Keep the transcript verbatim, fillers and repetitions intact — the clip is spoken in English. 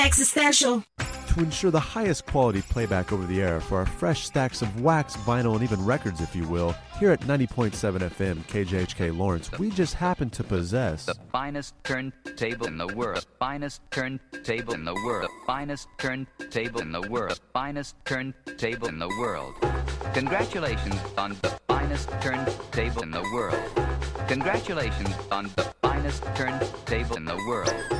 Existential. To ensure the highest quality playback over the air for our fresh stacks of wax, vinyl, and even records, if you will, here at ninety point seven F M K J H K Lawrence, we just happen to possess the finest turntable in the world, the finest turntable in the world, the finest turntable in the world, the finest turntable in the world. Congratulations on the finest turntable in the world. Congratulations on the finest turntable in the world.